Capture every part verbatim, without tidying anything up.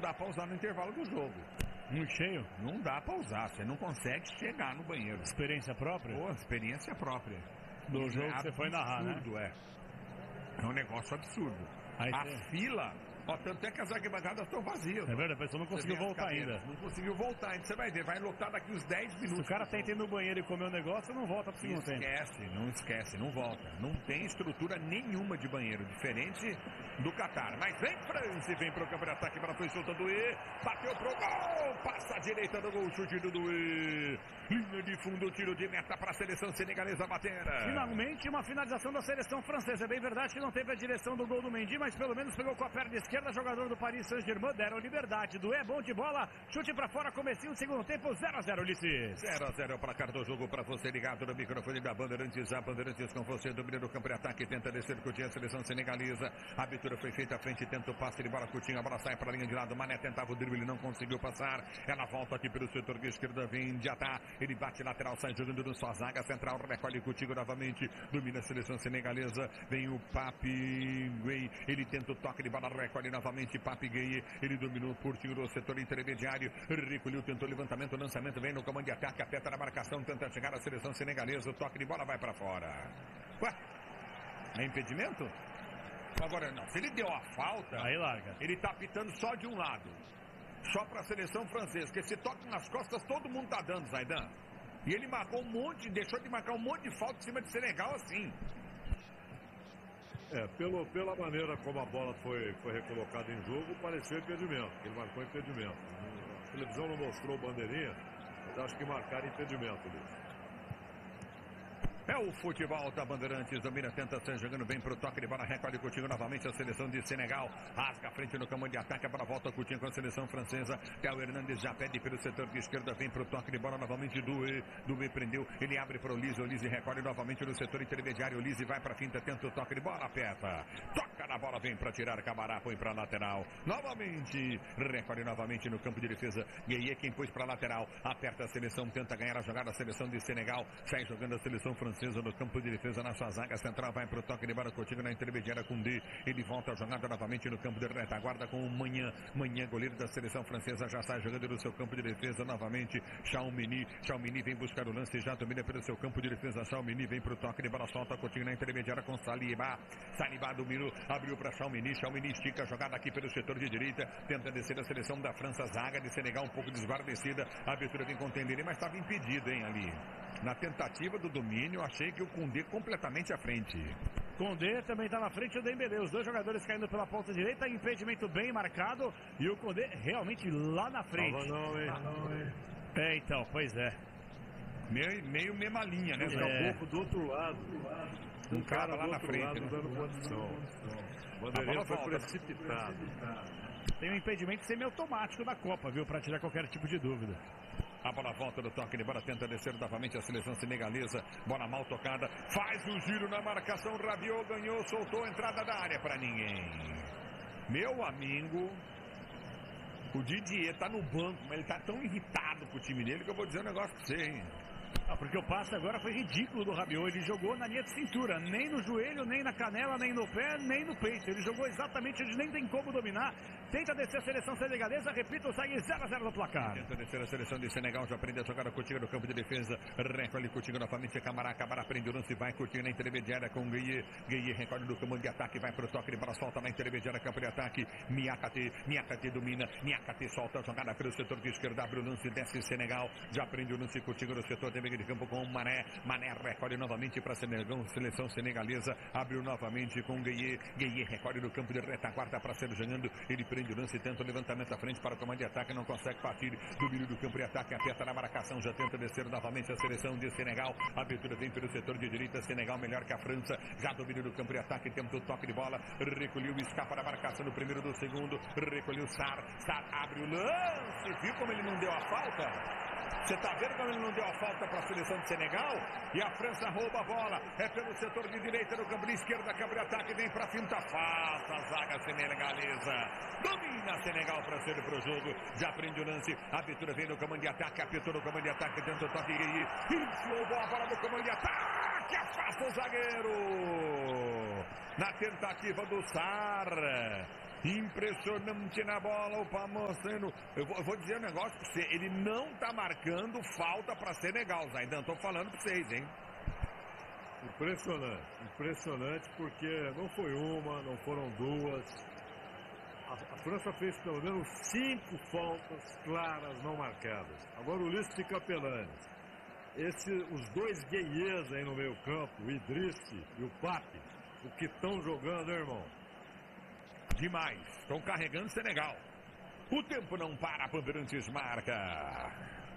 dá pra usar no intervalo do jogo. Muito cheio? Não dá pra usar, você não consegue chegar no banheiro. Experiência própria? Pô, experiência própria. Do é jogo que você foi narrar, né? Absurdo, é. É um negócio absurdo. Aí a tem... fila, ó, tanto é que as arquibancadas estão vazias. É verdade, a pessoa não conseguiu voltar ainda. Não conseguiu voltar ainda, você vai ver, vai lotar daqui uns dez minutos. Se o cara tenta ir no banheiro e comer o negócio, não volta pro segundo tempo. Esquece, não esquece, não volta. Não tem estrutura nenhuma de banheiro, diferente do Catar. Mas vem França, vem pro campo de ataque, para foi solta do E, bateu pro gol, passa a direita do gol, chute do E, linha de fundo, tiro de meta para a seleção senegalesa bater. Finalmente uma finalização da seleção francesa. É bem verdade que não teve a direção do gol do Mendy, mas pelo menos pegou com a perna esquerda, jogador do Paris Saint-Germain, deram liberdade. Do E, bom de bola, chute pra fora, comecinho, segundo tempo, zero a zero, Ulisses. zero a zero para cá do jogo, para você ligado no microfone da Bandeirantes, a Bandeirantes com você, domina do campo de ataque, tenta descer, Coutinho, a seleção senegalesa, a abertura foi feita à frente, tenta o passe de bola, Coutinho, a bola sai para a linha de lado, Mané tentava o drible, ele não conseguiu passar, ela volta aqui pelo setor de esquerda, vem de ataque, ele bate lateral, sai jogando no sua zaga, central, recolhe Coutinho novamente, domina a seleção senegalesa, vem o Papi Gueye, ele tenta o toque de bola, recolhe novamente, Papi Gueye, ele dominou por tiro do setor intermediário, recolheu, tentou levantamento, lançamento, vem no comando de ataque, aperta na marcação, tenta chegar a seleção senegalesa, o toque de bola vai para fora. Ué, é impedimento? Agora não, se ele deu a falta, aí larga. Ele tá pitando só de um lado, só para a seleção francesa, porque se toca nas costas, todo mundo tá dando, Zaidan. E ele marcou um monte, deixou de marcar um monte de falta em cima de Senegal assim. É, pelo, pela maneira como a bola foi, foi recolocada em jogo, pareceu impedimento. Ele marcou impedimento. A televisão não mostrou bandeirinha, mas acho que marcaram impedimento, Luiz. É o futebol da Bandeirantes, domina, tenta ser jogando bem pro toque de bola, recolhe Coutinho novamente a seleção de Senegal, rasga a frente no comando de ataque, para a volta Coutinho com a seleção francesa, Theo Hernandes já pede pelo setor de esquerda, vem pro toque de bola novamente do E, do E prendeu, ele abre pro Olise, Olise recolhe novamente no setor intermediário, Olise vai pra finta, tenta o toque de bola, aperta, toca na bola, vem pra tirar, Camará põe pra lateral, novamente, recolhe novamente no campo de defesa, Gueye quem pôs pra lateral, aperta a seleção, tenta ganhar a jogada, a seleção de Senegal, sai jogando a seleção francesa, no campo de defesa, na sua zaga central, vai pro toque de bola, Coutinho na intermediária com D, ele volta a jogada novamente no campo de retaguarda com o Manhã, Manhã goleiro da seleção francesa, já sai jogando no seu campo de defesa novamente, Tchouaméni, Tchouaméni vem buscar o lance, já domina pelo seu campo de defesa, Tchouaméni vem pro toque de bola, solta Coutinho na intermediária com Saliba, Saliba dominou, abriu pra Tchouaméni, Tchouaméni estica a jogada aqui pelo setor de direita, tenta descer a seleção da França, zaga de Senegal um pouco desguarnecida, a abertura vem contender ele, mas estava impedido, hein, ali, na tentativa do domínio, achei que o Koundé completamente à frente. Koundé também está na frente do Dembélé, os dois jogadores caindo pela ponta direita, impedimento bem marcado e o Koundé realmente lá na frente. Tava não, hein? Ah, não, hein? É, então, pois é. Meio, meio mesma linha, né? É. Um pouco do outro lado. Um cara, cara lá na frente. Lado, né? Dando condição. O bandeirinha foi precipitado. Tem um impedimento semiautomático da Copa, viu? Para tirar qualquer tipo de dúvida. A bola volta do toque de bola, tenta descer novamente a seleção senegalesa, bola mal tocada, faz o giro na marcação, Rabiot ganhou, soltou a entrada da área para ninguém. Meu amigo, o Didier tá no banco, mas ele tá tão irritado com o time dele que eu vou dizer um negócio pra você, hein. Ah, porque o passe agora foi ridículo do Rabiot, ele jogou na linha de cintura, nem no joelho, nem na canela, nem no pé, nem no peito, ele jogou exatamente onde nem tem como dominar, tenta descer a seleção senegalesa, repito, segue zero a zero no placar. Tenta descer a seleção de Senegal, já aprende a jogar a Coutinho no campo de defesa, recolhe Coutinho novamente, Camará, Camará prende o lance, vai Coutinho na intermediária com Gueye, Gueye recolhe no comando de ataque, vai pro toque de bola, solta na intermediária, campo de ataque, Niakate, Niakate domina, Niakate solta a jogada pelo setor de esquerda, abre o lance, desce Senegal, já prende o lance, Coutinho no setor de meio de campo com o Mané, Mané recolhe novamente para Senegal, seleção senegalesa, abriu novamente com Gueye, Gueye recolhe no campo de retaguarda para ser jogando, ele prende o lance, tenta o levantamento à frente para o comando de ataque, não consegue partir, domínio do campo de ataque, aperta na marcação, já tenta descer novamente a seleção de Senegal, a abertura vem pelo setor de direita, Senegal melhor que a França, já domínio do campo de ataque, tenta o toque de bola, recolheu, escapa da marcação no primeiro do segundo, recolheu Sar, Sar abre o lance, viu como ele não deu a falta? Você tá vendo como ele não deu a falta para a seleção de Senegal? E a França rouba a bola. É pelo setor de direita, no campo de esquerda, campo de ataque, vem para finta, falta a zaga senegalesa. Domina Senegal para ser pro jogo. Já prende o lance. A abertura vem no comando de ataque, apertou no comando de ataque, dentro do toque. Enfiou a bola no comando de ataque. Afasta o zagueiro. Na tentativa do Sar. Impressionante na bola, o Pá mostrando. Eu vou, eu vou dizer um negócio pra você, ele não tá marcando falta pra Senegal, Zaidan, tô falando pra vocês, hein? Impressionante, impressionante, porque não foi uma, não foram duas. A, a França fez pelo menos cinco faltas claras não marcadas. Agora o Ulisses de Capelanes. Esse, os dois gueiês aí no meio campo, o Idrissi e o Pape, o que estão jogando, hein, irmão? Demais, estão carregando Senegal. O tempo não para, Bandeirantes marca.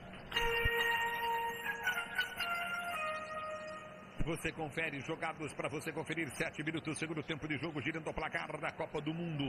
Você confere jogados para você conferir. Sete minutos, segundo tempo de jogo, girando o placar da Copa do Mundo.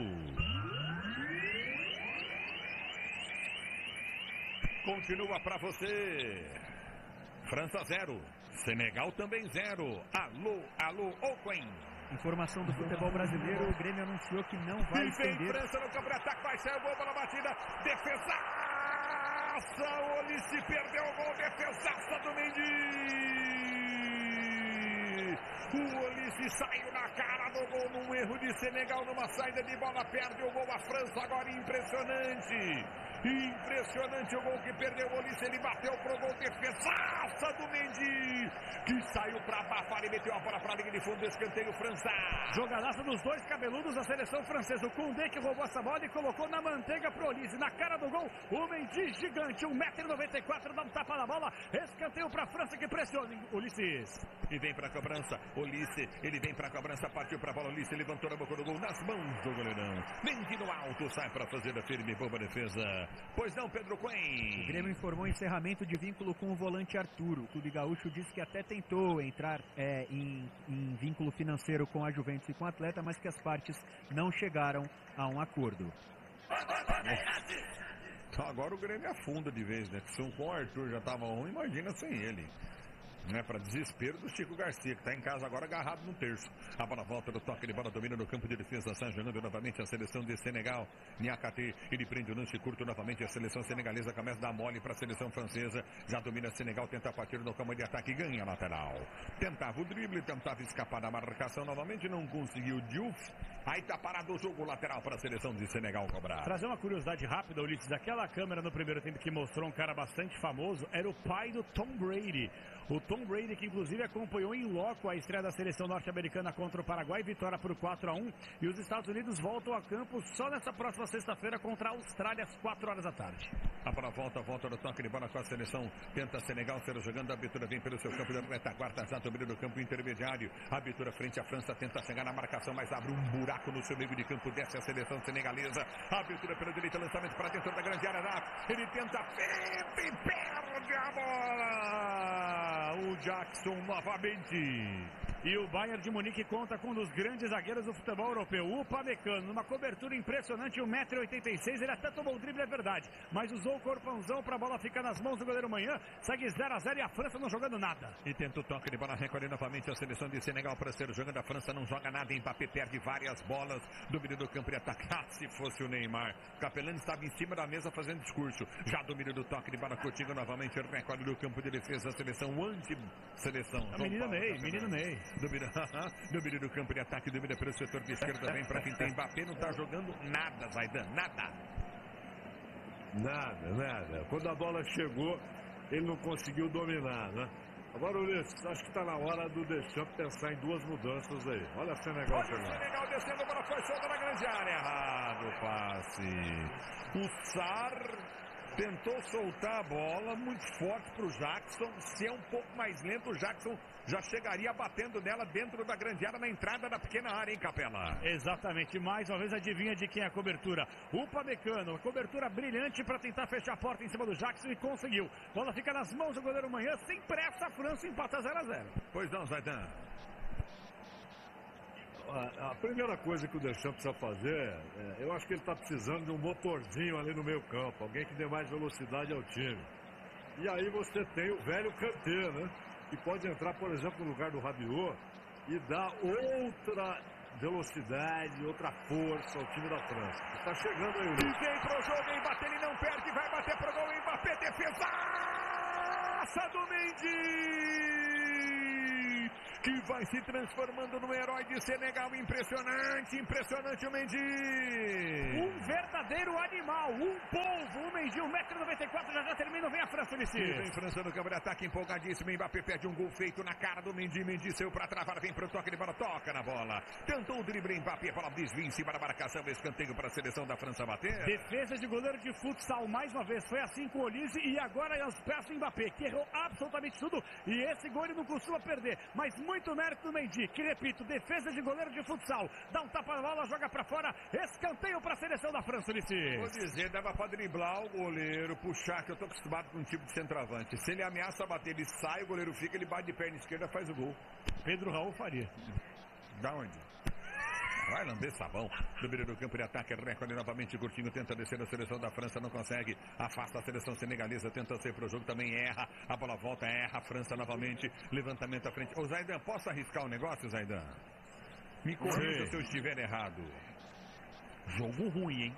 Continua para você. França zero, Senegal também zero. Alô, alô, Oquen. Informação do futebol brasileiro, o Grêmio anunciou que não vai e estender. vem França no contra-ataque, vai sair o gol pela batida. Defesaça, o Ulisses perdeu o gol, defesaça do Mendy. O Ulisses saiu na cara do gol num erro de Senegal, numa saída de bola, perde o gol. A França agora impressionante. Impressionante o gol que perdeu o Ulisses, ele bateu pro gol, defesaça do Mendy, que saiu pra abafar e meteu a bola pra linha de fundo, escanteio França. Jogadaça dos dois cabeludos da seleção francesa, o Koundé que roubou essa bola e colocou na manteiga pro Ulisses, na cara do gol, o Mendy gigante, um metro e noventa e quatro, dá um tapa na bola, escanteio pra França que pressiona, Ulisses. E vem pra cobrança, Ulisses, ele vem pra cobrança, partiu pra bola, Ulisses levantou na boca do gol, nas mãos do goleirão, Mendy no alto, sai pra fazer a firme e boa defesa. Pois não, Pedro Quen. O Grêmio informou encerramento de vínculo com o volante Arturo. O Clube Gaúcho disse que até tentou entrar é, em, em vínculo financeiro com a Juventus e com o atleta, mas que as partes não chegaram a um acordo. Então agora o Grêmio afunda de vez, né? Se com o Arthur já estava ruim, imagina sem ele. Né, para desespero do Chico Garcia, que está em casa agora agarrado no terço. A bola volta do toque de bola, domina no campo de defesa, está jogando novamente a seleção de Senegal. Niakate, ele prende o lance curto novamente, a seleção senegalesa começa a dar mole para a seleção francesa, já domina Senegal, tenta partir no campo de ataque, ganha a lateral. Tentava o drible, tentava escapar da marcação novamente, não conseguiu. Diouf, aí tá parado o jogo, lateral para a seleção de Senegal cobrar. Trazer uma curiosidade rápida, Ulisses, aquela câmera no primeiro tempo que mostrou um cara bastante famoso, era o pai do Tom Brady. O Tom Brady, que inclusive acompanhou em loco a estreia da seleção norte-americana contra o Paraguai, vitória por quatro a um, e os Estados Unidos voltam a campo só nessa próxima sexta-feira contra a Austrália às quatro horas da tarde. A bola volta, volta no toque de bola com a seleção, tenta Senegal, ser jogando, a abertura vem pelo seu campo de retaguarda, já domina do campo intermediário, a abertura frente à França, tenta chegar na marcação, mas abre um buraco no seu meio de campo, desce a seleção senegalesa, a abertura pela direita, lançamento para dentro da grande área, ele tenta, e perde a bola! O Jackson novamente. E o Bayern de Munique conta com um dos grandes zagueiros do futebol europeu, o Upamecano, numa cobertura impressionante, um metro e oitenta e seis, ele até tomou o drible, é verdade, mas usou o corpãozão para a bola ficar nas mãos do goleiro Manhã, segue zero a zero e a França não jogando nada. E tenta o toque de bola, recolhe novamente a seleção de Senegal para ser jogando, a França não joga nada, Mbappé perde várias bolas, domínio do campo e atacar, se fosse o Neymar. Capelano estava em cima da mesa fazendo discurso, já domínio do toque de bola, Coutinho novamente, recolhe do campo de defesa, a seleção anti-seleção. A menina Ney, menino Ney. Domina, domina do campo de ataque, domina pelo setor de esquerda, vem para quem tem Mbappé, não está jogando nada, Zaidan, nada. Nada, nada. Quando a bola chegou, ele não conseguiu dominar, né? Agora, Ulisses, acho que está na hora do Deschamps pensar em duas mudanças aí. Olha a Senegal Olha chegando. o Senegal descendo, a bola foi solta na grande área. Errado o passe. O Sarr tentou soltar a bola muito forte para o Jackson. Se é um pouco mais lento, o Jackson já chegaria batendo nela dentro da grande área, na entrada da pequena área, hein, Capela? Exatamente, mais uma vez adivinha de quem é a cobertura. Upamecano, cobertura brilhante para tentar fechar a porta em cima do Jackson e conseguiu. Bola fica nas mãos do goleiro Manhã, sem pressa, a França empata zero a zero. Pois não, Zaidan. A, a primeira coisa que o Deschamps precisa fazer, é, eu acho que ele está precisando de um motorzinho ali no meio campo, alguém que dê mais velocidade ao time. E aí você tem o velho Kanté, né? Que pode entrar, por exemplo, no lugar do Rabiot e dar outra velocidade, outra força ao time da França. Está chegando aí o E vem pro jogo, Mbappé, ele não perde, vai bater pro gol, Mbappé, defesaça do Mendy! que vai se transformando no herói de Senegal. Impressionante, impressionante o Mendy. Um verdadeiro animal, um polvo, o Mendy, um metro e noventa e quatro, já já termina, vem a França, Ulisses. Vem França no campo de ataque, empolgadíssimo. Mbappé pede um gol feito na cara do Mendy. Mendy saiu para travar, vem pro toque de bola, toca na bola. Tentou o drible, Mbappé, bola desvia em cima da marcação, escanteio para a seleção da França bater. Defesa de goleiro de futsal, mais uma vez, foi assim com o Olise e agora é os pés do Mbappé, que errou absolutamente tudo e esse gol ele não costuma perder, mas muito mérito do Mendy, que repito, defesa de goleiro de futsal, dá um tapa na bola, joga pra fora, escanteio pra seleção da França, Ulisses. Vou dizer, dava pra driblar o goleiro, puxar, que eu tô acostumado com um tipo de centroavante. Se ele ameaça bater, ele sai, o goleiro fica, ele bate de perna esquerda, faz o gol. Pedro Raul faria. Da onde? Vai lamber sabão. Do meio do campo de ataque, recorde novamente. Curtinho tenta descer a seleção da França, não consegue. Afasta a seleção senegalesa, tenta sair pro jogo, também erra. A bola volta, erra. A França novamente. Levantamento à frente. Ô Zaidan, posso arriscar o um negócio, Zaidan? Me corrija se eu estiver errado. Jogo ruim, hein?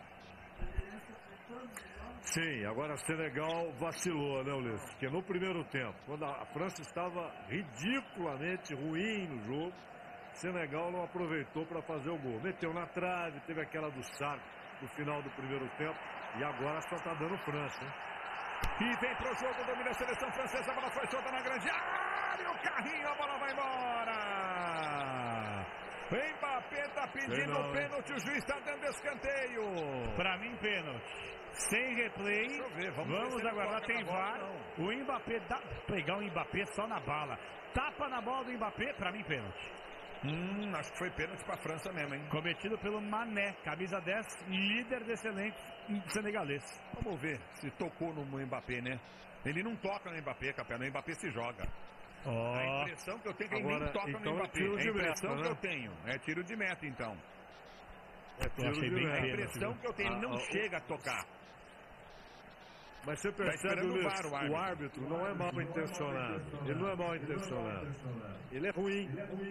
Sim, agora o Senegal vacilou, né, Ulisses? Porque no primeiro tempo, quando a França estava ridiculamente ruim no jogo, Senegal não aproveitou para fazer o gol. Meteu na trave, teve aquela do Sarr no final do primeiro tempo e agora só está dando França, hein? E vem pro jogo, domina a seleção francesa, a bola foi solta na grande área, o carrinho, a bola vai embora. Mbappé tá pedindo não, pênalti, o juiz está dando escanteio. Para mim, pênalti. Sem replay, ver, vamos, vamos aguardar, tem V A R. O Mbappé, dá, pegar o Mbappé só na bala. Tapa na bola do Mbappé, para mim, pênalti. Hum, acho que foi pênalti pra França mesmo, hein? Cometido pelo Mané, camisa dez, líder desse elenco senegalês. Vamos ver se tocou no Mbappé, né? Ele não toca no Mbappé, capela, no Mbappé se joga. Oh. A impressão que eu tenho é que ele nem toca então no Mbappé. É a impressão meta, que né? eu tenho. É tiro de meta, então. É tiro de meta. meta. A impressão que eu tenho, ele não ah, chega a tocar. Mas você percebe, Luiz, o, árbitro. o árbitro não é mal intencionado. Ele não é mal intencionado. Ele é ruim.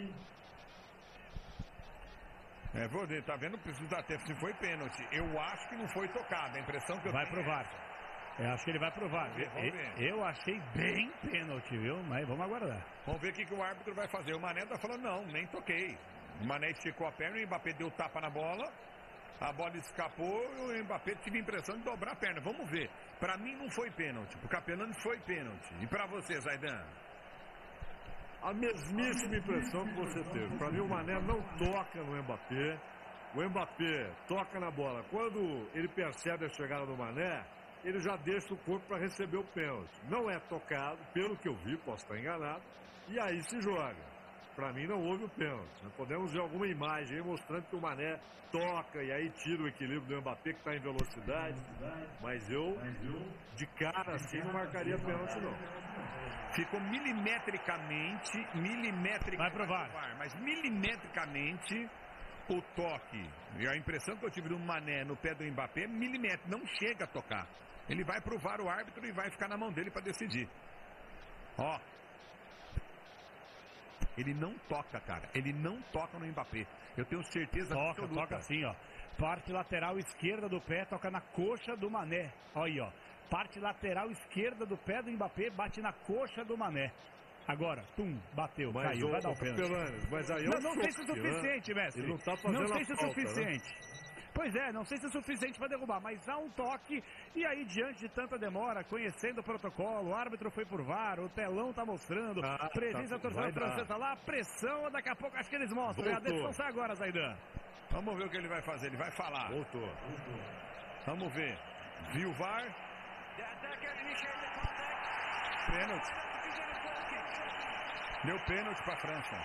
É, vou ver, tá vendo? Precisa ter se foi pênalti. Eu acho que não foi tocado. A impressão que eu vai tenho. Vai provar. Eu acho que ele vai provar. Vamos ver, vamos ver. Eu achei bem pênalti, viu? Mas vamos aguardar. Vamos ver o que, que o árbitro vai fazer. O Mané tá falando, não, nem toquei. O Mané esticou a perna, o Mbappé deu tapa na bola. A bola escapou e o Mbappé tive a impressão de dobrar a perna. Vamos ver. Pra mim não foi pênalti. Pro Capelano foi pênalti. E pra você, Zaidan? A mesmíssima impressão que você teve. Pra mim o Mané não toca no Mbappé. O Mbappé toca na bola. Quando ele percebe a chegada do Mané, ele já deixa o corpo para receber o pênalti. Não é tocado, pelo que eu vi, posso estar enganado, e aí se joga. Para mim não houve o pênalti. Nós podemos ver alguma imagem aí mostrando que o Mané toca e aí tira o equilíbrio do Mbappé que está em velocidade, mas eu, de cara assim, não marcaria pênalti não. Ficou milimetricamente, milimetricamente, vai provar, mas milimetricamente o toque. E a impressão que eu tive do Mané no pé do Mbappé é milímetro, não chega a tocar. Ele vai provar o árbitro e vai ficar na mão dele para decidir. Ó. Ele não toca, cara. Ele não toca no Mbappé. Eu tenho certeza toca, absoluta. Toca assim, ó. Parte lateral esquerda do pé, toca na coxa do Mané. Olha aí, ó. Parte lateral esquerda do pé do Mbappé, bate na coxa do Mané. Agora, tum, bateu, mas caiu, o, vai dar o pênalti. Mas aí não, não sei se é suficiente, né? mestre. Ele não tá fazendo não sei se é falta, suficiente. Né? Pois é, não sei se é suficiente para derrubar, mas há um toque, e aí diante de tanta demora, conhecendo o protocolo, o árbitro foi por V A R, o telão tá mostrando, ah, presença tá, da torcida francesa lá, a pressão, daqui a pouco acho que eles mostram, a decisão sai agora, Zaidan. Vamos ver o que ele vai fazer, ele vai falar. Voltou. Voltou. Vamos ver. Viu o V A R? Pênalti. Deu pênalti para a França.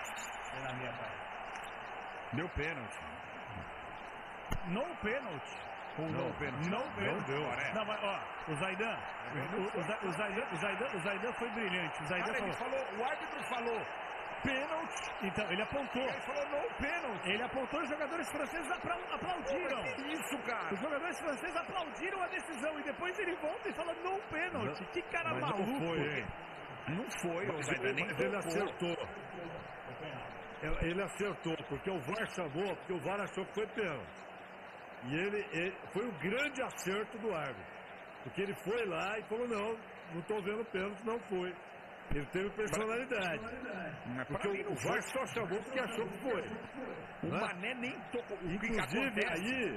Deu pênalti. No pênalti. Ou no pênalti? No pênalti. É. Não, mas, ó, o Zaidan, o, o, Zaidan, o, Zaidan, o, Zaidan, o Zaidan foi brilhante. O Zaidan Cara, falou, ele falou, o árbitro falou pênalti. Então, ele apontou. Ele falou no pênalti. Ele apontou, os jogadores franceses aplaudiram. Pô, que isso, cara? Os jogadores franceses aplaudiram a decisão e depois ele volta e fala no pênalti. Que cara mas maluco. Não foi, hein? Não foi, mas, o Zaidan nem ele acertou. Ele acertou, porque o V A R chamou, porque o V A R achou que foi pênalti. E ele, ele foi o grande acerto do árbitro. Porque ele foi lá e falou, não, não estou vendo pênalti, não foi. Ele teve personalidade. Mas porque o, o V A R só chamou porque achou que foi. O né? Mané nem tocou. Inclusive, aí...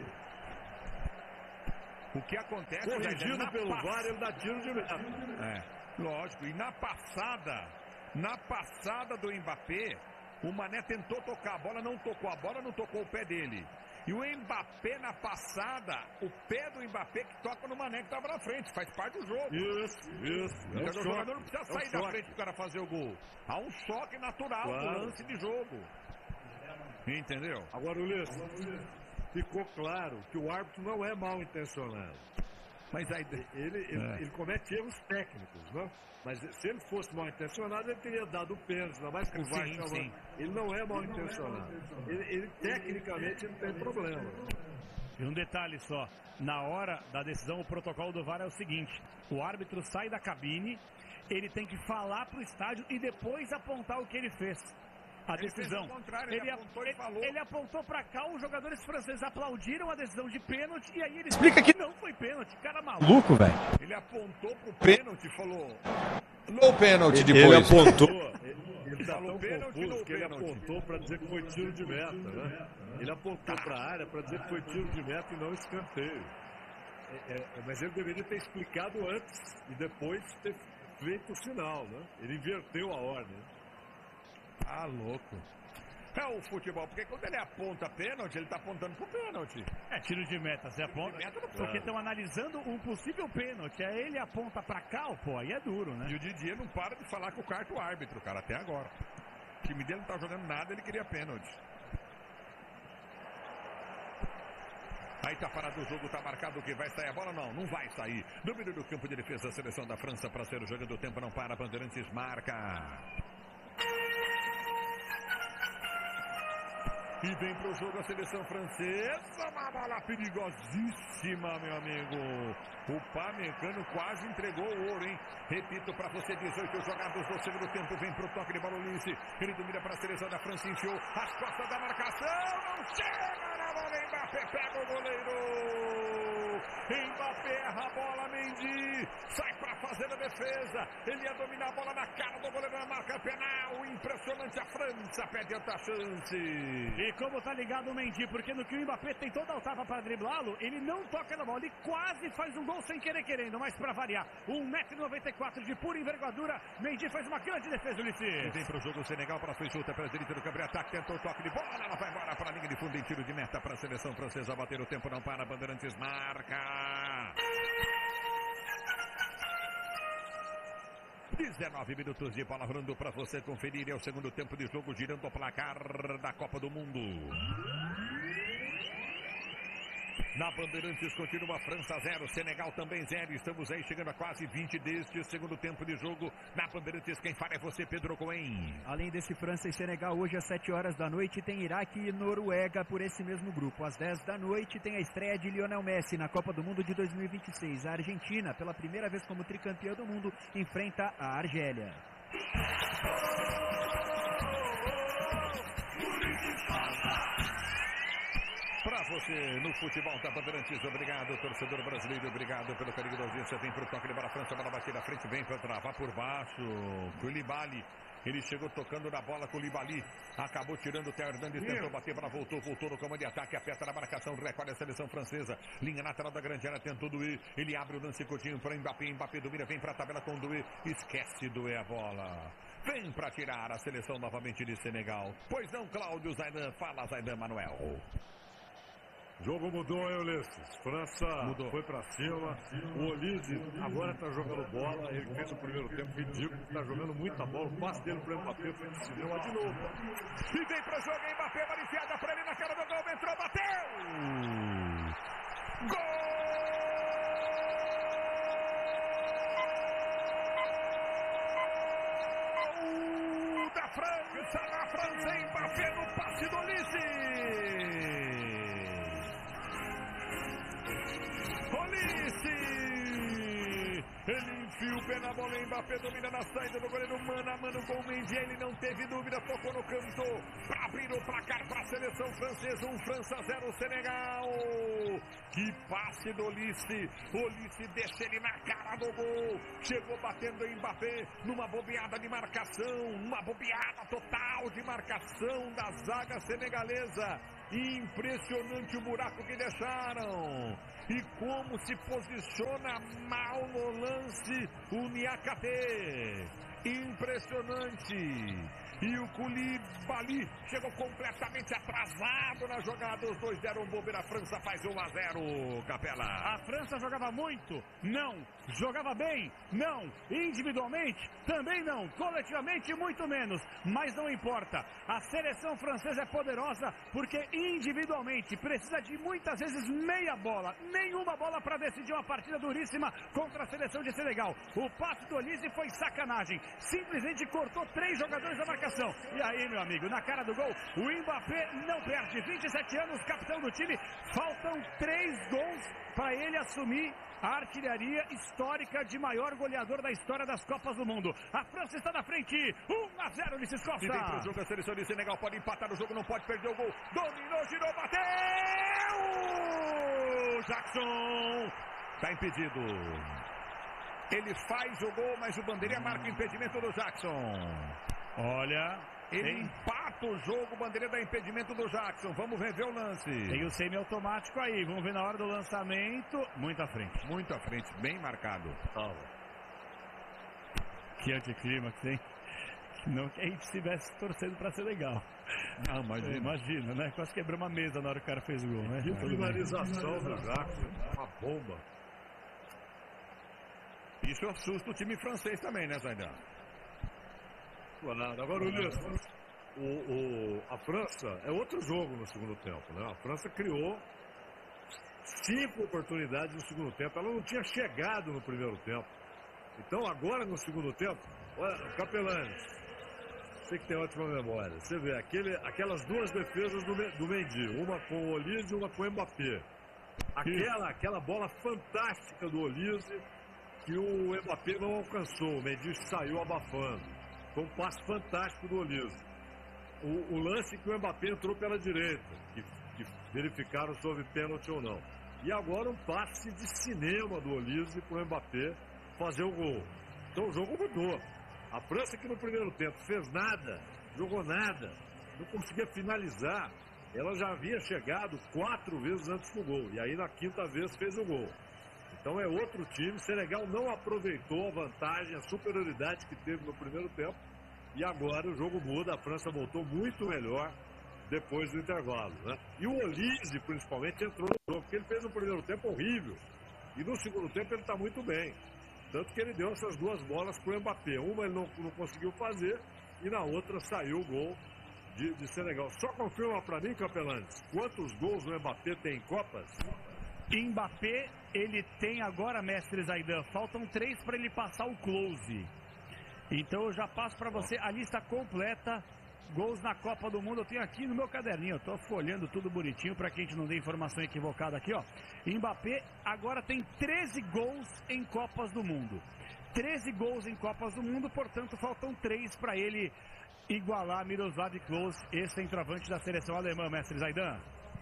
O que acontece... Corrigido é, pelo pass... V A R, ele dá tiro de meta. É, lógico. E na passada, na passada do Mbappé, o Mané tentou tocar a bola, não tocou a bola, não tocou o pé dele. E o Mbappé na passada, o pé do Mbappé que toca no Mané que estava na frente, faz parte do jogo. Isso, isso. É é o jogador não precisa sair é da frente para o cara fazer o gol. Há um choque natural claro. no lance de jogo. Entendeu? Agora, Ulisses, ficou claro que o árbitro não é mal intencionado. Mas aí... Ele, ele, é. ele comete erros técnicos, né? Mas se ele fosse mal intencionado, ele teria dado o pênalti, ainda mais que o V A R chamou. Ele não é mal intencionado. Ele, ele tecnicamente ele tem problema. E um detalhe só, na hora da decisão, o protocolo do V A R é o seguinte: o árbitro sai da cabine, ele tem que falar para o estádio e depois apontar o que ele fez. A ele decisão. Ele, ele apontou ele, e falou. Ele apontou pra cá, os jogadores franceses aplaudiram a decisão de pênalti e aí ele explica que não foi pênalti. Cara maluco, velho. Ele apontou pro pênalti e falou. No pênalti depois. Ele apontou. ele ele tá tão confuso que ele apontou pra dizer que foi tiro de meta, né? Ele apontou pra área pra dizer que foi tiro de meta e não escanteio. É, é, mas ele deveria ter explicado antes e depois ter feito o sinal, né? Ele inverteu a ordem. Ah, louco. É o futebol, porque quando ele aponta pênalti, ele tá apontando pro pênalti. É tiro de meta, você aponta. Meta porque estão analisando um possível pênalti. Aí ele aponta pra cá, pô, aí é duro, né? E o Didier não para de falar com o quarto árbitro, cara, até agora. O time dele não tá jogando nada, ele queria pênalti. Aí tá parado o jogo, tá marcado que vai sair a bola? Não, não vai sair. Domínio do campo de defesa da seleção da França para ser o jogo do tempo, não para, Bandeirantes marca. E vem pro jogo a seleção francesa, uma bola perigosíssima, meu amigo. O Pamecano quase entregou o ouro, hein? Repito para você, dezoito jogados do segundo tempo, vem pro toque de bola Ulisses. Ele domina para a seleção da França, enfiou as costas da marcação, não chega na bola, Mbappé pega o goleiro. Mbappé erra a bola, Mendy, sai para fazer a defesa. Ele ia dominar a bola na cara do goleiro na marca penal. Impressionante, a França perde outra chance. E como tá ligado o Mendy, porque no que o Mbappé tem toda a tapa para driblá-lo, ele não toca na bola, ele quase faz um gol sem querer querendo, mas para variar, um metro e noventa e quatro de pura envergadura, Mendy faz uma grande defesa, Ulisses. E vem pro jogo o Senegal para frente, chuta para a direita do campo de ataque, tentou o toque de bola, ela vai embora para a linha de fundo em tiro de meta para a seleção francesa, bater o tempo, não para, Bandeirantes marca. dezenove minutos de bola rolando para você conferir. É o segundo tempo de jogo, girando o placar da Copa do Mundo. Na Bandeirantes continua França zero, Senegal também zero. Estamos aí chegando a quase vinte deste segundo tempo de jogo. Na Bandeirantes quem fala é você, Pedro Cohen. Além desse França e Senegal, hoje às sete horas da noite tem Iraque e Noruega por esse mesmo grupo. Às dez da noite tem a estreia de Lionel Messi na Copa do Mundo de dois mil e vinte e seis. A Argentina, pela primeira vez como tricampeã do mundo, enfrenta a Argélia. Pra você no futebol da Bandeirantes, obrigado, torcedor brasileiro, obrigado pelo carinho da audiência. Vem pro toque de bola, França, bola batida na frente, vem pra travar por baixo. Koulibaly, ele chegou tocando na bola, Koulibaly acabou tirando o Theo Hernandes, tentou bater, bola voltou, voltou no comando de ataque, aperta na marcação, recolhe a seleção francesa, linha lateral da grande área, tentou Doué, ele abre o lance curtinho para Mbappé, Mbappé domina, vem pra tabela com Doué, esquece Doué a bola. Vem pra tirar a seleção novamente de Senegal. Pois não, Cláudio Zaidan, fala Zaidan Manuel. O jogo mudou, hein, Ulisses? França mudou. Foi pra cima. O Olise agora tá jogando bola. Ele fez o primeiro tempo ridículo. Tá jogando muita bola. O passe dele pro Mbappé foi de cinema de novo. E vem pro jogo, Mbappé, bola enfiada pra ele na cara do gol. Entrou, bateu! Gol da França, na França, Mbappé no passe do Olise. Olise! Ele enfia o pé na bola, Mbappé domina na saída do goleiro, mano a mano com o Mendy, ele não teve dúvida, tocou no canto, para abrir o placar para a seleção francesa, um França zero Senegal. Que passe do Olise, Olise deixa ele na cara do gol, chegou batendo em Mbappé, numa bobeada de marcação, uma bobeada total de marcação da zaga senegalesa. Impressionante o buraco que deixaram. E como se posiciona mal no lance o Niakate. Impressionante. E o Koulibaly chegou completamente atrasado na jogada. Os dois deram bobeira. A França faz um a zero, Capela. A França jogava muito? Não. Jogava bem? Não. Individualmente? Também não. Coletivamente, muito menos. Mas não importa. A seleção francesa é poderosa porque individualmente precisa de muitas vezes meia bola. Nenhuma bola para decidir uma partida duríssima contra a seleção de Senegal. O passe do Olise foi sacanagem. Simplesmente cortou três jogadores da marcação. E aí, meu amigo, na cara do gol, o Mbappé não perde. vinte e sete anos, capitão do time. Faltam três gols para ele assumir a artilharia histórica de maior goleador da história das Copas do Mundo. A França está na frente, um a zero, Ulisses Costa. E vem pro jogo, a seleção de Senegal pode empatar o jogo, não pode perder o gol. Dominou, girou, bateu! Jackson está impedido. Ele faz o gol, mas o bandeirinha marca o impedimento do Jackson. Olha, ele tem... empata o jogo, bandeira dá impedimento do Jackson. Vamos rever o lance. Tem o semi-automático aí, vamos ver na hora do lançamento. Muito à frente. Muito à frente, bem marcado. Oh. Que anticlímax, hein? Não que a gente estivesse torcendo pra ser legal. Não, imagina. É, imagina, né? Quase quebrou uma mesa na hora que o cara fez o gol, né? Que finalização do Jackson, uma bomba. Isso assusta o time francês também, né, Zaidan? Claro. Agora, Ulisses, o, o, a França é outro jogo no segundo tempo, né? A França criou cinco oportunidades no segundo tempo. Ela não tinha chegado no primeiro tempo. Então, agora no segundo tempo, olha, Capelanes, você que tem ótima memória, você vê aquele, aquelas duas defesas do, do Mendy, uma com o Olise e uma com o Mbappé. Aquela, aquela bola fantástica do Olise que o Mbappé não alcançou, o Mendy saiu abafando. Foi um passe fantástico do Olise. O, o lance que o Mbappé entrou pela direita, que, que verificaram se houve pênalti ou não. E agora um passe de cinema do Olise para o Mbappé fazer o gol. Então o jogo mudou. A França, que no primeiro tempo fez nada, jogou nada, não conseguia finalizar, ela já havia chegado quatro vezes antes do gol. E aí na quinta vez fez o gol. Então é outro time. Senegal não aproveitou a vantagem, a superioridade que teve no primeiro tempo. E agora o jogo muda, a França voltou muito melhor depois do intervalo, né? E o Olise, principalmente, entrou no jogo, porque ele fez um primeiro tempo horrível. E no segundo tempo ele está muito bem. Tanto que ele deu essas duas bolas para o Mbappé. Uma ele não, não conseguiu fazer e na outra saiu o gol de, de Senegal. Só confirma para mim, Capelantes, quantos gols o Mbappé tem em Copas? Mbappé, ele tem agora, mestre Zaidan, faltam três para ele passar o close. Então eu já passo para você a lista completa. Gols na Copa do Mundo eu tenho aqui no meu caderninho. Eu tô folhando tudo bonitinho para que a gente não dê informação equivocada aqui, ó. Mbappé agora tem treze gols em Copas do Mundo. treze gols em Copas do Mundo, portanto faltam três para ele igualar Miroslav Klose, esse centroavante da seleção alemã, mestre Zaidan.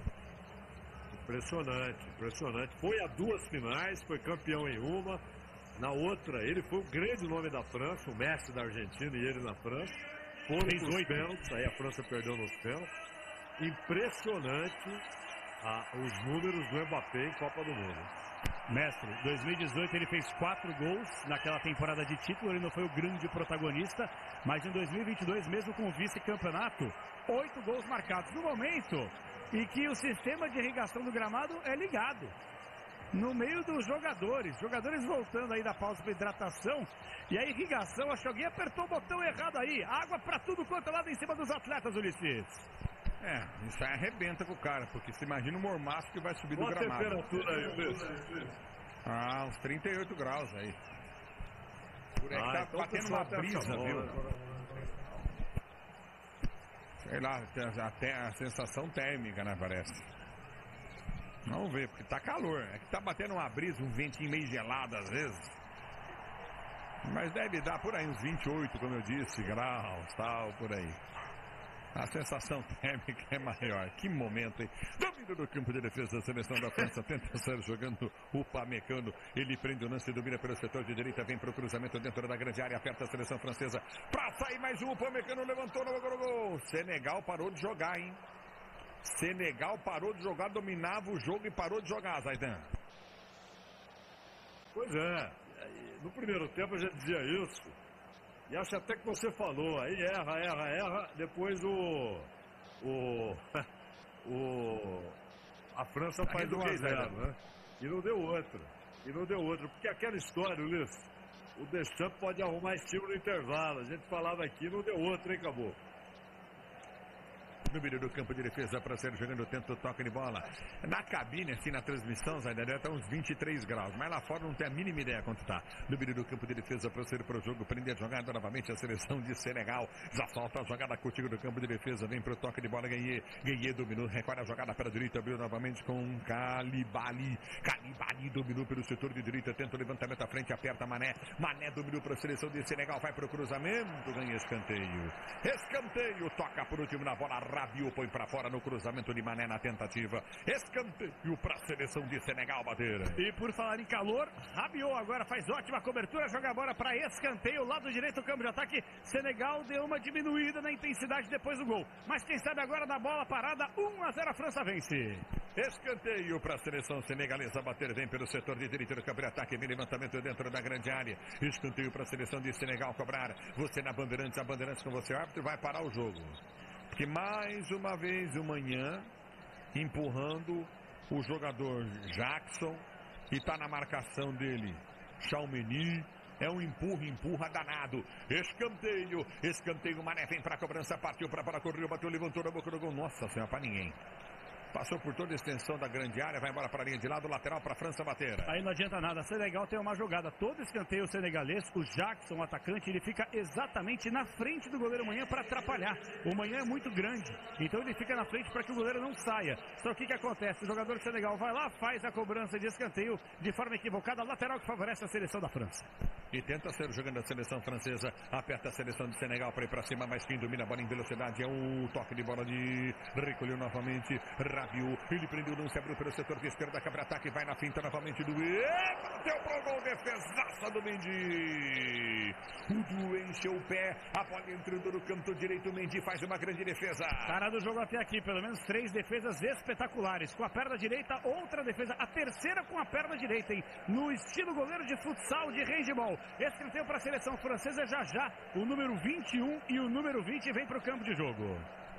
Impressionante, impressionante. Foi a duas finais, foi campeão em uma. Na outra, ele foi o grande nome da França, o Messi da Argentina e ele na França. Foram para os pênaltis, aí a França perdeu nos pênaltis. Impressionante ah, os números do Mbappé em Copa do Mundo. Mestre, dois mil e dezoito ele fez quatro gols naquela temporada de título, ele não foi o grande protagonista, mas em dois mil e vinte e dois, mesmo com o vice-campeonato, oito gols marcados no momento e que o sistema de irrigação do gramado é ligado. No meio dos jogadores, jogadores voltando aí da pausa para hidratação, e a irrigação, acho que alguém apertou o botão errado aí, água para tudo quanto é lado em cima dos atletas, Ulisses. É, isso aí arrebenta com o cara, porque você imagina o mormaço que vai subir Qual do gramado. Qual a temperatura aí, Ulisses? Ah, uns trinta e oito graus aí. Por aí ah, que tá então batendo uma brisa, viu? Sei lá, até a sensação térmica, né, parece. Vamos ver, porque tá calor. É que tá batendo uma brisa, um ventinho meio gelado às vezes. Mas deve dar por aí uns vinte e oito, como eu disse, graus, tal, por aí. A sensação térmica é maior. Que momento, hein? Domínio do campo de defesa da seleção da França. Tenta sair jogando o Pamecano. Ele prende o lance, domina pelo setor de direita. Vem para o cruzamento dentro da grande área. Aperta a seleção francesa. Para sair mais um. O Pamecano levantou no gol, gol. Senegal parou de jogar, hein? Senegal parou de jogar. Dominava o jogo e parou de jogar, Zaidan. Pois é. No primeiro tempo a gente dizia isso. E acho até que você falou, aí erra, erra, erra, depois o. O. o a França faz um a zero, né? E não deu outra. E não deu outra. Porque aquela história, Ulisses, o Deschamps pode arrumar esse time no intervalo. A gente falava aqui, não deu outra, hein, acabou. No meio do campo de defesa para ser jogando, tenta o toque de bola. Na cabine, assim, na transmissão, Zé, deve estar uns vinte e três graus. Mas lá fora não tem a mínima ideia quanto está. No meio do campo de defesa para ser para o jogo, prende a jogada novamente a seleção de Senegal. Já falta a jogada contigo do campo de defesa. Vem para o toque de bola, Gueye. Gueye dominou, recolhe a jogada para a direita, abriu novamente com Kalibali. Kalibali dominou pelo setor de direita, tenta o levantamento à frente, aperta Mané. Mané dominou para a seleção de Senegal, vai para o cruzamento, ganha escanteio. Escanteio, toca por último na bola. Rabiot põe para fora no cruzamento de Mané na tentativa. Escanteio para a seleção de Senegal bater. E por falar em calor, Rabiot agora faz ótima cobertura, joga a bola para escanteio, lado direito, o campo de ataque. Senegal deu uma diminuída na intensidade depois do gol. Mas quem sabe agora na bola parada, um a zero a França vence. Escanteio para a seleção senegalesa bater, vem pelo setor de direito do campo de ataque, vem levantamento dentro da grande área. Escanteio para a seleção de Senegal cobrar. Você na Bandeirantes, a Bandeirantes com você, o árbitro vai parar o jogo. Que mais uma vez o Manhã empurrando o jogador Jackson e está na marcação dele Tchouaméni. É um empurra, empurra danado. Escanteio, escanteio. Mané vem para a cobrança, partiu para a bola, correu, bateu, levantou na boca do gol. Nossa senhora, para ninguém. Passou por toda a extensão da grande área, vai embora para a linha de lado, lateral para a França bater. Aí não adianta nada, Senegal tem uma jogada, todo escanteio senegalês, o Jackson, o atacante, ele fica exatamente na frente do goleiro Manhã para atrapalhar. O Manhã é muito grande, então ele fica na frente para que o goleiro não saia. Só que o que acontece? O jogador de Senegal vai lá, faz a cobrança de escanteio de forma equivocada, lateral que favorece a seleção da França. E tenta ser jogando a seleção francesa, aperta a seleção de Senegal para ir para cima, mas quem domina a bola em velocidade é o toque de bola de... Recolheu novamente, Rabiot, ele prendeu o lance, abriu pelo setor de esquerda, cabra ataque, vai na finta novamente do... E bateu pro gol, defesaça do Mendy. O Du encheu o pé, a bola entrando no canto direito, o Mendy faz uma grande defesa. Cara do jogo até aqui, pelo menos três defesas espetaculares, com a perna direita, outra defesa, a terceira com a perna direita, hein? No estilo goleiro de futsal, de handball. Escanteio para a seleção francesa, já já o número vinte e um e o número vinte vem para o campo de jogo.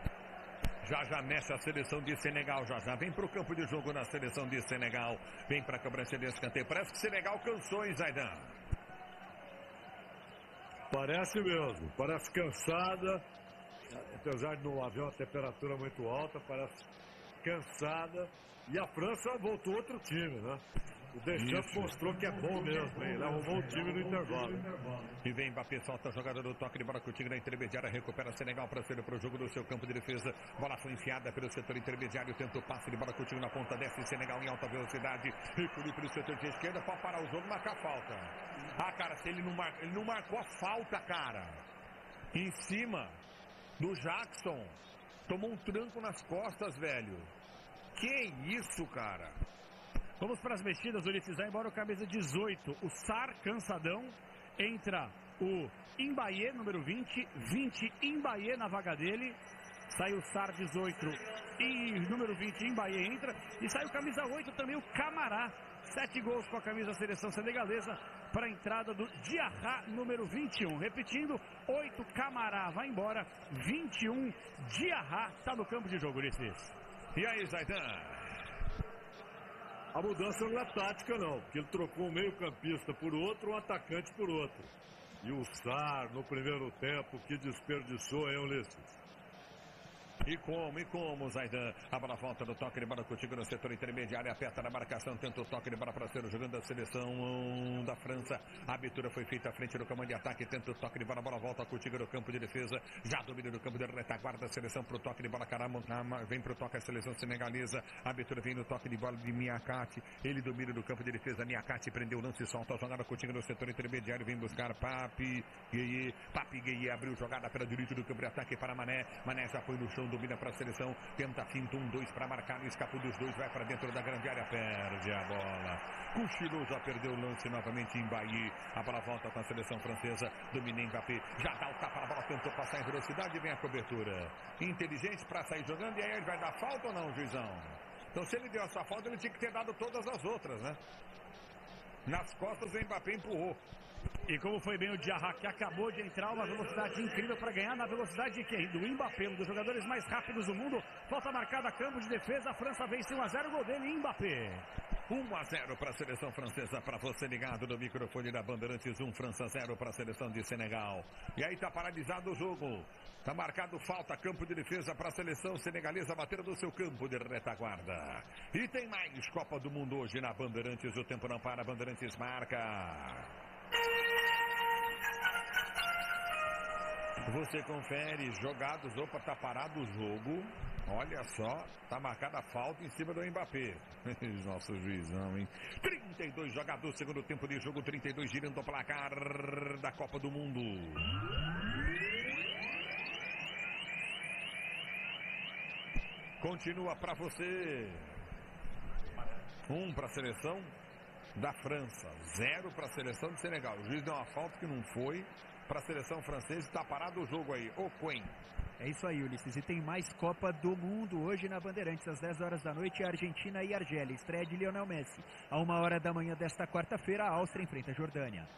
Já já mexe a seleção de Senegal, já já vem para o campo de jogo na seleção de Senegal. Vem para a cobrança de escanteio. Parece que Senegal cansou, hein, Zaidan? Parece mesmo, parece cansada. Apesar de não haver uma temperatura muito alta, parece cansada. E a França voltou outro time, né? O Deschamps mostrou que é bom mesmo, hein? Ele arrumou o time no intervalo. E vem Mbappé, solta a jogada do toque de bola contigo na intermediária, recupera Senegal para ser para o jogo do seu campo de defesa. Bola foi enfiada pelo setor intermediário, tenta o passe de bola contigo na ponta, desce Senegal em alta velocidade, recolhe pelo setor de esquerda para parar o jogo, marcar falta. Ah, cara, se ele não, mar... ele não marcou a falta, cara, em cima do Jackson, tomou um tranco nas costas, velho. Que isso, cara? Vamos para as mexidas, Ulisses. Vai embora o camisa dezoito, o Sarr, cansadão. Entra o Mbaye, número vinte. vinte, Mbaye na vaga dele. Sai o Sarr, dezoito. E número vinte, Mbaye entra. E sai o camisa oito também, o Camará. Sete gols com a camisa da seleção senegalesa para a entrada do Diarra, número vinte e um. Repetindo, oito, Camará vai embora. vinte e um, Diarra está no campo de jogo, Ulisses. E aí, Zaidan? A mudança não é tática, não, porque ele trocou um meio-campista por outro, um atacante por outro. E o Sarr, no primeiro tempo, que desperdiçou, hein, Ulisses? E como, e como, Zaidan? A bola volta do toque de bola contigo no setor intermediário, aperta na marcação, tenta o toque de bola para ser jogando a seleção da França. A abertura foi feita à frente do comando de ataque, tenta o toque de bola, a bola volta contigo no campo de defesa, já domina no campo de retaguarda, a seleção pro toque de bola, caramba, vem pro toque a seleção senegalesa, a abertura vem no toque de bola de Niakhaté, ele domina no campo de defesa, Niakhaté prendeu o lance, solta a jogada contigo no setor intermediário, vem buscar Papi Gueye, Papi Gueye abriu jogada pela direita do campo de ataque para Mané, Mané já foi no chão, domina para a seleção, tenta finta um, dois para marcar, escapou dos dois, vai para dentro da grande área, perde a bola. Cochilou, já perdeu o lance novamente em Bahia. A bola volta com a seleção francesa, domina Mbappé, já dá o tapa na bola, tentou passar em velocidade e vem a cobertura. Inteligente para sair jogando, e aí ele vai dar falta ou não, juizão? Então se ele deu essa falta, ele tinha que ter dado todas as outras, né? Nas costas o Mbappé empurrou. E como foi bem o Diarra, que acabou de entrar, uma velocidade incrível para ganhar, na velocidade de quem? Do Mbappé, um dos jogadores mais rápidos do mundo. Falta marcada, campo de defesa, a França vence um a zero, gol dele, Mbappé. um a zero para a seleção francesa, para você ligado no microfone da Bandeirantes, um França zero para a seleção de Senegal. E aí tá paralisado o jogo. Tá marcado falta, campo de defesa para a seleção senegalesa bater no seu campo de retaguarda. E tem mais Copa do Mundo hoje na Bandeirantes, o tempo não para, Bandeirantes marca. Você confere, jogados, opa, tá parado o jogo. Olha só, tá marcada a falta em cima do Mbappé. Nosso juizão, hein? trinta e dois jogadores, segundo tempo de jogo, trinta e dois girando o placar da Copa do Mundo. Continua para você. Um para a seleção da França, zero para a seleção de Senegal. O juiz deu uma falta que não foi para a seleção francesa, está parado o jogo aí. O Quen. É isso aí, Ulisses. E tem mais Copa do Mundo hoje na Bandeirantes, às dez horas da noite, Argentina e Argélia. Estreia de Lionel Messi. A uma hora da manhã desta quarta-feira, a Áustria enfrenta a Jordânia.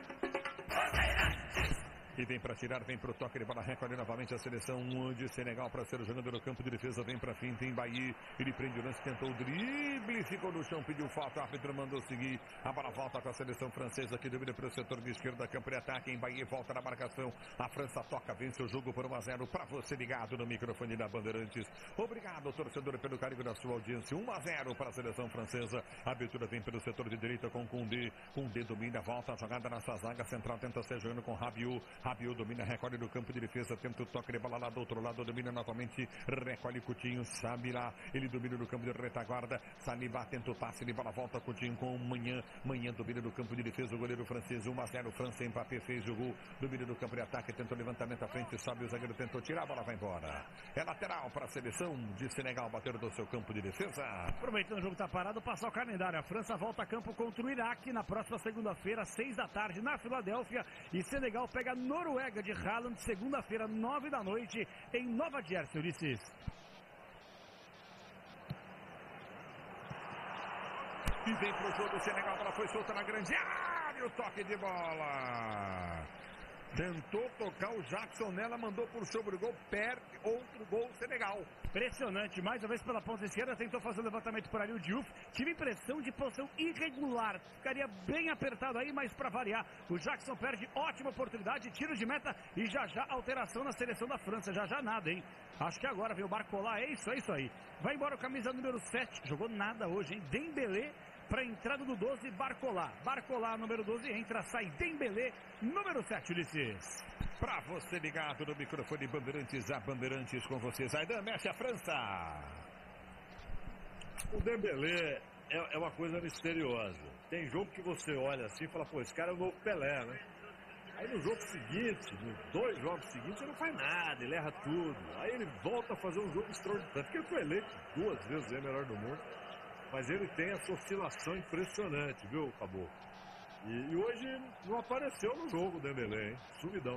E vem para tirar, vem para o toque de bola, recolhe novamente a seleção de Senegal para ser jogando no campo de defesa, vem para fim, tem Bahia, ele prende o lance, tentou o drible, ficou no chão, pediu falta, o árbitro mandou seguir, a bola volta com a seleção francesa que domina para o setor de esquerda, campo de ataque, em Bahia, volta na marcação, a França toca, vence o jogo por um a zero, para você ligado no microfone da Bandeirantes. Obrigado, torcedor, pelo carinho da sua audiência, um a zero para a seleção francesa, a abertura vem pelo setor de direita com Koundé, Koundé domina, volta a jogada na sua zaga central, tenta ser jogando com Rabiot, Rabiot domina, recolhe do campo de defesa, tenta o toque de bola lá do outro lado, domina novamente, recolhe Coutinho, sabe lá, ele domina no campo de retaguarda, Saliba tenta o passe de bola, volta Coutinho com Manhã, Manhã domina no campo de defesa, o goleiro francês, um a zero, França, Mbappé fez o gol, domina no campo de ataque, tenta o levantamento à frente, sobe o zagueiro, tentou tirar, a bola vai embora. É lateral para a seleção de Senegal bater do seu campo de defesa. Aproveitando o jogo tá parado, passar o calendário, a França volta a campo contra o Iraque na próxima segunda-feira, seis da tarde, na Filadélfia, e Senegal pega a Noruega de Haaland, segunda-feira, nove da noite, em Nova Jersey, Ulisses. E vem pro jogo, o Senegal, a bola foi solta na grande área, o toque de bola. Tentou tocar o Jackson nela, mandou por sobre o gol, perde outro gol Senegal. Impressionante, mais uma vez pela ponta esquerda, tentou fazer o levantamento por ali o Diouf, tive impressão de posição irregular, ficaria bem apertado aí, mas para variar, o Jackson perde ótima oportunidade, tiro de meta e já já alteração na seleção da França, já já nada, hein? Acho que agora veio o Barcola, é isso, é isso aí. Vai embora o camisa número sete, jogou nada hoje, hein? Dembélé para a entrada do doze, Barcola. Barcola, número doze, entra, sai Dembélé, número sete, Ulisses. Para você ligado no microfone Bandeirantes, a Bandeirantes com você, Zaidan, mexe a França. O Dembélé é, é uma coisa misteriosa. Tem jogo que você olha assim e fala, pô, esse cara é o novo Pelé, né? Aí no jogo seguinte, nos dois jogos seguintes, ele não faz nada, ele erra tudo. Aí ele volta a fazer um jogo extraordinário, porque ele foi eleito duas vezes o melhor do mundo. Mas ele tem essa oscilação impressionante, viu, Caboclo? E, e hoje não apareceu no jogo o Dembélé, hein? Sumidão.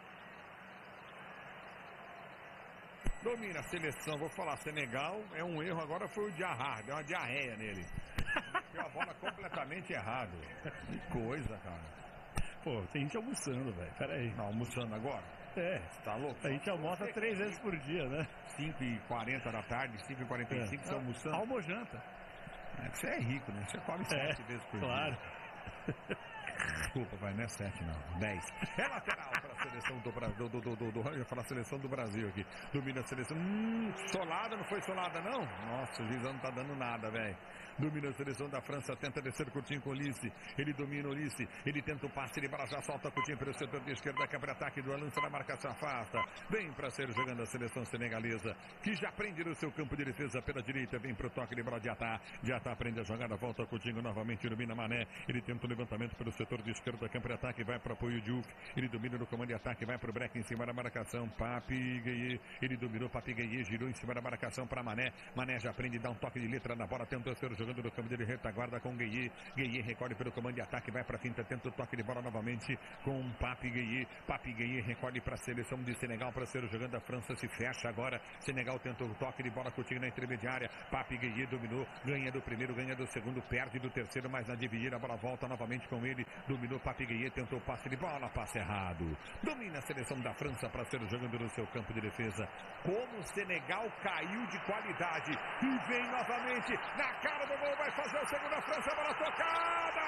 Domina a seleção, vou falar, Senegal é um erro, agora foi o Diarra, deu uma diarreia nele. Deu a bola completamente errado. Que coisa, cara. Pô, tem gente almoçando, velho, peraí. Não, almoçando agora? É. Você tá louco? A gente almoça você três vezes por dia, né? cinco e quarenta da tarde, cinco e quarenta e cinco, é. Você almoçando? Almojanta. É que você é rico, né? Você come sete é, vezes por claro. dia. Desculpa, vai, não é sete não, dez. É lateral para a seleção do Brasil, do, do, do, do, eu ia falar seleção do Brasil aqui. Domina a seleção, hum, solada, não foi solada não? Nossa, o Gisão não tá dando nada, velho. Domina a seleção da França, tenta descer curtinho com o Ulisses. Ele domina o Ulisses, ele tenta o passe, ele já solta curtinho pelo setor de esquerda, quebra ataque do lança na marcação, afasta. Vem para ser jogando a seleção senegalesa, que já prende no seu campo de defesa pela direita, vem pro toque de bola de Atá. De Atá prende a jogada, volta curtinho novamente, domina Mané. Ele tenta o levantamento pelo setor de esquerda, campo de ataque, vai para apoio de Uf. Ele domina no comando de ataque, vai pro break em cima da marcação. Papi Gueye, ele dominou, Papi Gueye girou em cima da marcação para Mané. Mané já prende, dá um toque de letra na bola, tenta ser jogando no campo de retaguarda com Gueye. Gueye recolhe pelo comando de ataque, vai para finta, tenta o toque de bola novamente com Papi Gueye. Papi Gueye recolhe para a seleção de Senegal para ser jogando. A França se fecha agora. Senegal tenta o toque de bola curtinho na intermediária. Papi Gueye dominou, ganha do primeiro, ganha do segundo, perde do terceiro, mas na dividida a bola volta novamente com ele. Dominou Papi Gueye, tentou o passe de bola, passe errado. Domina a seleção da França para ser jogando no seu campo de defesa. Como o Senegal caiu de qualidade e vem novamente na cara do gol, vai fazer o segundo da França, bola tocada!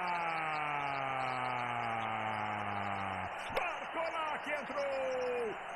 Barcola que entrou!